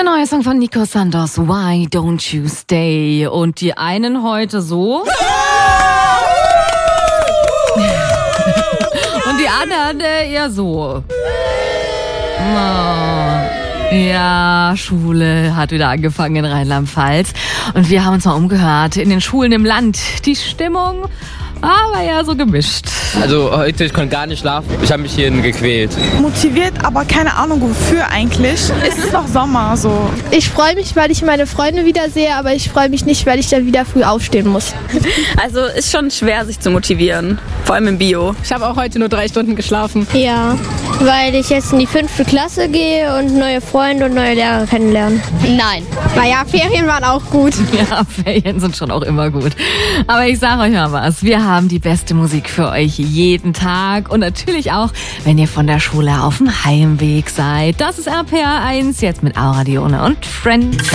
neue Song von Nico Santos, Why Don't You Stay? Und die einen heute so. Und die anderen eher so. Ja, Schule hat wieder angefangen in Rheinland-Pfalz. Und wir haben uns mal umgehört in den Schulen im Land. Die Stimmung war ja so gemischt. Also heute, ich konnte gar nicht schlafen. Ich habe mich hierhin gequält. Motiviert, aber keine Ahnung wofür eigentlich. Es ist noch Sommer so. Ich freue mich, weil ich meine Freunde wiedersehe, aber ich freue mich nicht, weil ich dann wieder früh aufstehen muss. Also ist schon schwer, sich zu motivieren. Vor allem im Bio. Ich habe auch heute nur 3 Stunden geschlafen. Ja, weil ich jetzt in die 5. Klasse gehe und neue Freunde und neue Lehrer kennenlernen. Nein. Naja, Ferien waren auch gut. Ja, Ferien sind schon auch immer gut. Aber ich sage euch mal was, wir haben die beste Musik für euch jeden Tag und natürlich auch, wenn ihr von der Schule auf dem Heimweg seid. Das ist RPR 1, jetzt mit Aura Dione und Friends.